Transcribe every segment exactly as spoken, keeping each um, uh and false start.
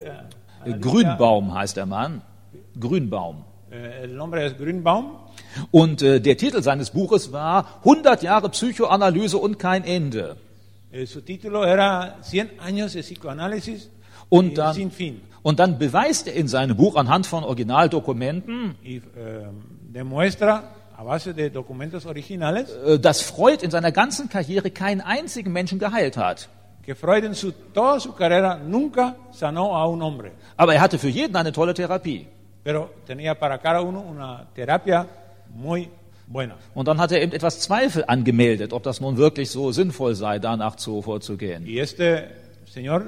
Grünbaum heißt der Mann. Grünbaum. El nombre es Grünbaum. Und äh, der Titel seines Buches war hundert Jahre Psychoanalyse und kein Ende. Eh, su título era cien años de psicoanálisis Und y dann, sin fin. und dann beweist er in seinem Buch anhand von Originaldokumenten, Y eh, demuestra a base de documentos originales äh, dass Freud in seiner ganzen Karriere keinen einzigen Menschen geheilt hat. que Freud en su, toda su carrera nunca sanó a un hombre, Aber er hatte für jeden eine tolle Therapie. pero tenía para cada uno una terapia muy buena. Und dann hat er eben etwas Zweifel angemeldet, ob das nun wirklich so sinnvoll sei, danach zu, vorzugehen. Y este señor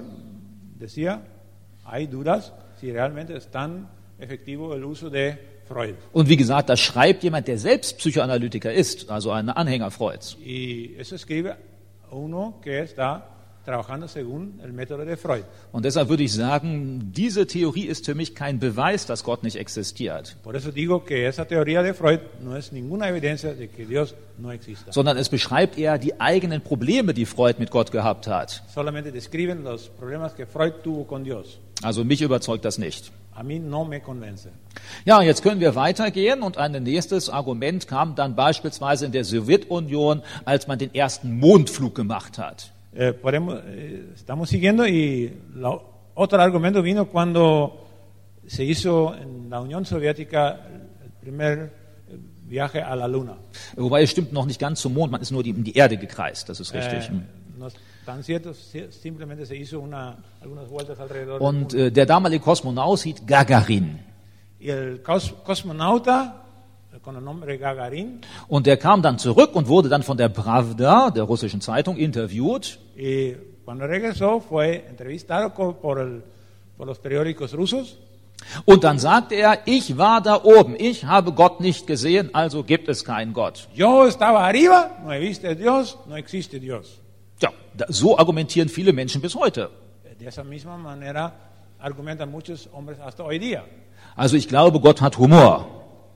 decía, hay dudas si realmente es tan efectivo el uso de Freud. Und wie gesagt, das schreibt jemand, der selbst Psychoanalytiker ist, also ein Anhänger Freuds. Y eso escribe uno que está trabajando según el método de Freud. Und deshalb würde ich sagen, diese Theorie ist für mich kein Beweis, dass Gott nicht existiert, Por eso digo que esa teoría de Freud no es ninguna evidencia de que Dios no exista. sondern es beschreibt eher die eigenen Probleme, die Freud mit Gott gehabt hat. Solamente describen los problemas que Freud tuvo con Dios. Also mich überzeugt das nicht. A mí no me convence. Ja, jetzt können wir weitergehen und ein nächstes Argument kam dann beispielsweise in der Sowjetunion, als man den ersten Mondflug gemacht hat. Eh, podemos, eh, estamos siguiendo y la, otro argumento vino cuando se hizo en la Unión Soviética el primer viaje a la Luna. Wobei es stimmt noch nicht ganz zum Mond, man ist nur die, um die Erde gekreist, das ist richtig. Eh, no es tan cierto, si- simplemente se hizo una, algunas vueltas alrededor del Und mundo. äh, der damalige Kosmonaut hieß Gagarin. Y el cos- cosmonauta, eh, con el nombre Gagarin, Und der kam dann zurück und wurde dann von der Pravda, der russischen Zeitung, interviewt. y cuando regresó fue entrevistado co- por, el, por los periódicos rusos. Und dann sagte er, ich war da oben, ich habe Gott nicht gesehen, also gibt es keinen Gott. Yo estaba arriba, no he visto a Dios, no existe Dios. Ja, da, so argumentieren viele Menschen bis heute. De esa misma manera argumentan muchos hombres hasta hoy día. Also ich glaube, Gott hat Humor.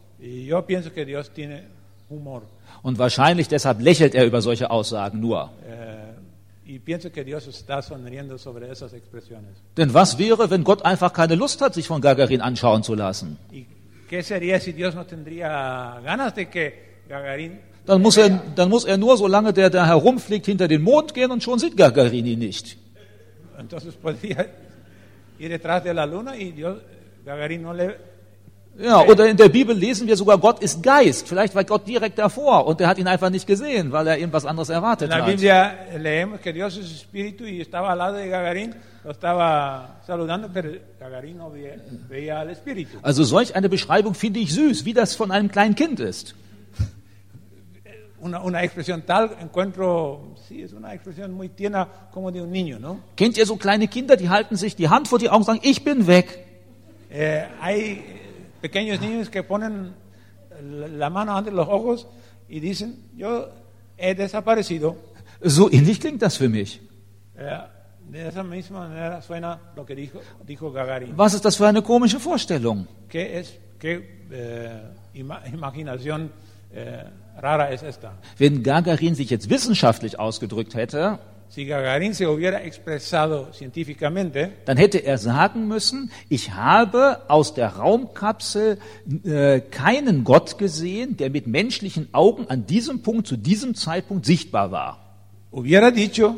Y yo pienso que Dios tiene humor. Und wahrscheinlich deshalb lächelt er über solche Aussagen nur. Eh, y pienso que Dios está sonriendo sobre esas expresiones. Denn was wäre, wenn Gott einfach keine Lust hat, sich von Gagarin anschauen zu lassen? ¿Y qué sería si Dios no tendría ganas de que Gagarin... Dann muss er, dann muss er nur, solange der da herumfliegt, hinter den Mond gehen und schon sieht Gagarin ihn nicht. Entonces podría ir detrás de la luna y Dios, Gagarin no le... Ja, oder in der Bibel lesen wir sogar, Gott ist Geist. Vielleicht war Gott direkt davor und er hat ihn einfach nicht gesehen, weil er irgendwas anderes En erwartet la hat. Biblia leemos que Dios es espíritu y estaba al lado de Gagarin, lo estaba saludando, pero Gagarin no veía, veía al espíritu. Also solch eine Beschreibung finde ich süß, wie das von einem kleinen Kind ist. Una, una expresión tal encuentro, sí, es una expresión muy tierna como de un niño, ¿no? Kennt ihr so kleine Kinder, die halten sich die Hand vor die Augen und sagen, ich bin weg. Eh, hay pequeños niños que ponen la mano ante los ojos y dicen, yo he desaparecido. So ähnlich klingt das für mich. Eh, de esa misma manera suena lo que dijo, dijo Gagarin. Was ist das für eine komische Vorstellung? ¿Qué es, qué eh, ima- imaginación eh, rara es esta? Wenn Gagarin sich jetzt wissenschaftlich ausgedrückt hätte, Si Gagarin se hubiera expresado científicamente, dann hätte er sagen müssen, ich habe aus der Raumkapsel äh, keinen Gott gesehen, der mit menschlichen Augen an diesem Punkt, zu diesem Zeitpunkt sichtbar war. hubiera dicho,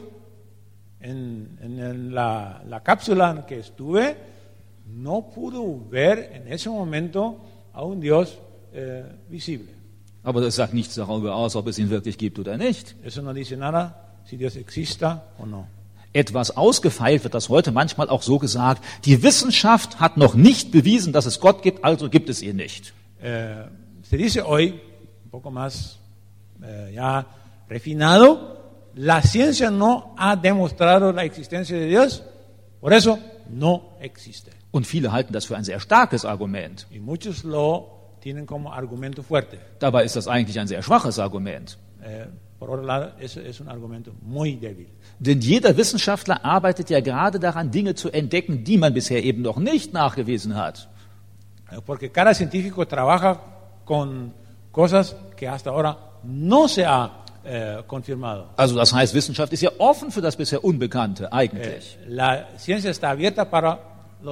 en, en el- la, la cápsula en que estuve, no pudo ver en ese momento a un Dios eh, visible. Aber das sagt nichts darüber aus, ob es ihn wirklich gibt oder nicht. Eso no dice nada si Dios exista o no. Etwas ausgefeilt wird das heute manchmal auch so gesagt, die Wissenschaft hat noch nicht bewiesen, dass es Gott gibt, also gibt es ihn nicht. Eh, se dice hoy, un poco más eh, ya refinado, la ciencia no ha demostrado la existencia de Dios, por eso no existe. Und viele halten das für ein sehr starkes Argument. Y muchos lo tienen como argumento fuerte. Dabei ist das eigentlich ein sehr schwaches Argument. Eh, por otro lado, eso es un argumento muy débil. Denn jeder Wissenschaftler arbeitet ja gerade daran, Dinge zu entdecken, die man bisher eben noch nicht nachgewiesen hat. Eh, Porque cada científico trabaja con cosas que hasta ahora no se ha eh, confirmado. Also das heißt, Wissenschaft ist ja offen für das bisher Unbekannte Eh, eigentlich. la ciencia está abierta para